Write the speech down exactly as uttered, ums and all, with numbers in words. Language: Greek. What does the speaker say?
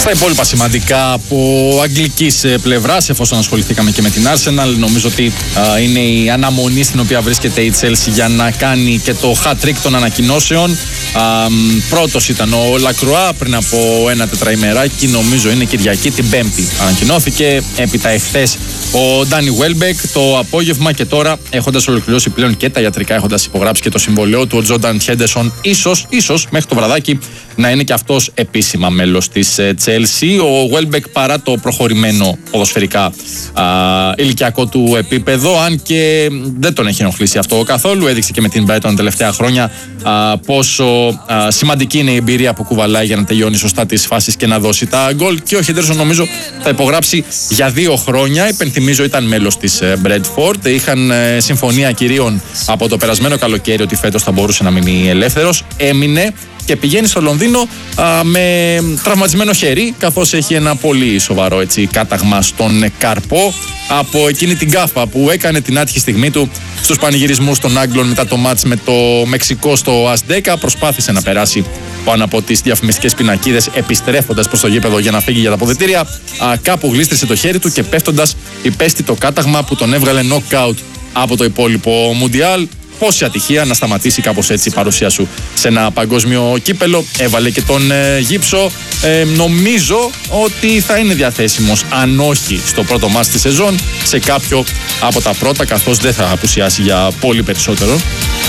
Στα υπόλοιπα σημαντικά από αγγλικής πλευράς, εφόσον ασχοληθήκαμε και με την Arsenal, νομίζω ότι α, είναι η αναμονή στην οποία βρίσκεται η Chelsea για να κάνει και το hat-trick των ανακοινώσεων. Α, πρώτος ήταν ο Λακρουά πριν από ένα τετραημεράκι, νομίζω είναι Κυριακή, την Πέμπτη ανακοινώθηκε. Έπειτα εχθές ο Ντάνι Βέλμπεκ το απόγευμα, και τώρα έχοντας ολοκληρώσει πλέον και τα ιατρικά, έχοντας υπογράψει και το συμβολαιό του, ο Τζόρνταν Χέντερσον ίσως, ίσως μέχρι το βραδάκι να είναι και αυτός επίσημα μέλος της Chelsea. Ο Welbeck, παρά το προχωρημένο ποδοσφαιρικά α, ηλικιακό του επίπεδο, αν και δεν τον έχει ενοχλήσει αυτό καθόλου, έδειξε και με την Brighton τα τελευταία χρόνια α, πόσο α, σημαντική είναι η εμπειρία που κουβαλάει για να τελειώνει σωστά τις φάσεις και να δώσει τα γκολ. Και ο Henderson νομίζω θα υπογράψει για δύο χρόνια. Υπενθυμίζω, ήταν μέλος της Bradford. Είχαν ε, συμφωνία κυρίων από το περασμένο καλοκαίρι ότι φέτος θα μπορούσε να μείνει ελεύθερος. Έμεινε και πηγαίνει στο Λονδίνο α, με τραυματισμένο χέρι, καθώς έχει ένα πολύ σοβαρό έτσι, κάταγμα στον καρπό από εκείνη την γκάφα που έκανε την άτυχη στιγμή του στους πανηγυρισμούς των Άγγλων μετά το μάτς με το Μεξικό στο Ασντέκα. Προσπάθησε να περάσει πάνω από τις διαφημιστικές πινακίδες επιστρέφοντας προς το γήπεδο για να φύγει για τα αποδυτήρια. Α, κάπου γλίστρισε το χέρι του και πέφτοντας υπέστη το κάταγμα που τον έβγαλε knockout από το υπόλοιπο Μουντιάλ. Πόση ατυχία να σταματήσει κάπως έτσι η παρουσία σου σε ένα παγκόσμιο κύπελο. Έβαλε και τον ε, γύψο. Ε, νομίζω ότι θα είναι διαθέσιμος, αν όχι στο πρώτο μάτς της σεζόν, σε κάποιο από τα πρώτα, καθώς δεν θα απουσιάσει για πολύ περισσότερο.